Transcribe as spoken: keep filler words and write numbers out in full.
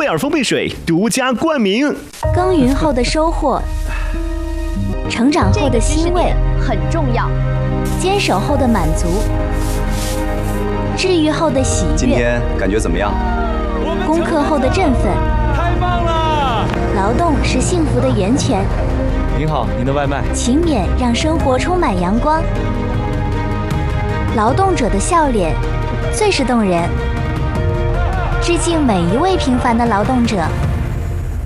尔丰沛水独家冠名。 耕耘后的收获，成长后的欣慰很重要， 坚守后的满足，治愈后的喜悦。 今天感觉怎么样？ 攻克后的振奋。 太棒了！ 劳动是幸福的源泉。 您好，您的外卖。 勤勉让生活充满阳光。劳动者的笑脸最是动人。致敬每一位平凡的劳动者。